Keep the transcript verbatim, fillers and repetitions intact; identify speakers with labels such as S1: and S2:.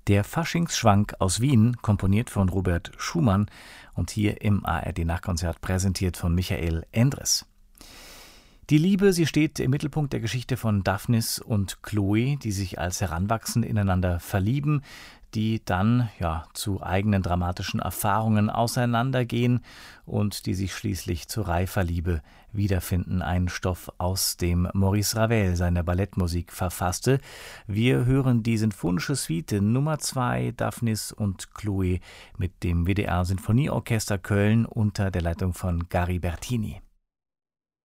S1: Der Faschingsschwank aus Wien, komponiert von Robert Schumann und hier im A R D-Nachtkonzert präsentiert von Michael Endres. Die Liebe, sie steht im Mittelpunkt der Geschichte von Daphnis und Chloe, die sich als Heranwachsende ineinander verlieben, die dann ja zu eigenen dramatischen Erfahrungen auseinandergehen und die sich schließlich zur Reiferliebe wiederfinden. Ein Stoff, aus dem Maurice Ravel seine Ballettmusik verfasste. Wir hören die Sinfonische Suite Nummer zwei, Daphnis und Chloe, mit dem W D R Sinfonieorchester Köln unter der Leitung von Gary Bertini.